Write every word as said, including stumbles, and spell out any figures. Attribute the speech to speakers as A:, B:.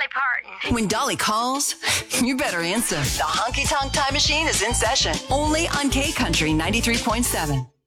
A: Parton.
B: When Dolly calls, you better answer. The Honky Tonk Time Machine is in session. Only on K Country ninety-three point seven.